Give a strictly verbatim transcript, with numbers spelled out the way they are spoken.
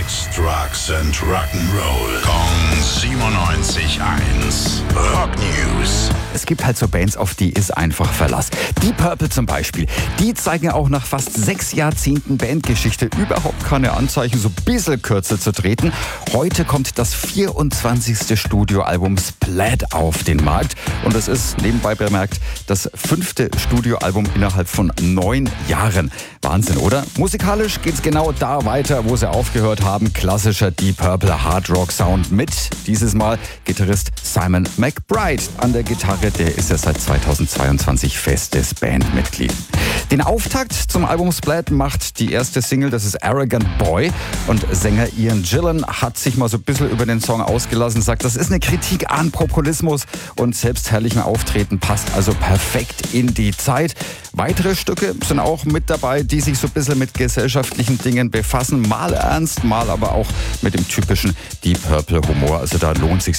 Sex, Drugs and Rock'n'Roll. Kong siebenundneunzig Komma eins. Rock News. Es gibt halt so Bands, auf die ist einfach Verlass. Deep Purple zum Beispiel. Die zeigen auch nach fast sechs Jahrzehnten Bandgeschichte überhaupt keine Anzeichen, so ein bisschen kürzer zu treten. Heute kommt das vierundzwanzigste Studioalbum Splat auf den Markt. Und es ist, nebenbei bemerkt, das fünfte Studioalbum innerhalb von neun Jahren. Wahnsinn, oder? Musikalisch geht's genau da weiter, wo sie aufgehört haben. Klassischer Deep Purple Hard Rock Sound mit, dieses Mal, Gitarrist Simon McBride an der Gitarre. Der ist ja seit zweitausendzweiundzwanzig festes Bandmitglied. Den Auftakt zum Album Splat macht die erste Single, das ist Arrogant Boy. Und Sänger Ian Gillan hat sich mal so ein bisschen über den Song ausgelassen, sagt, das ist eine Kritik an Populismus und selbstherrlichem Auftreten, passt also perfekt in die Zeit. Weitere Stücke sind auch mit dabei, die sich so ein bisschen mit gesellschaftlichen Dingen befassen. Mal ernst, mal aber auch mit dem typischen Deep Purple Humor. Also da lohnt sich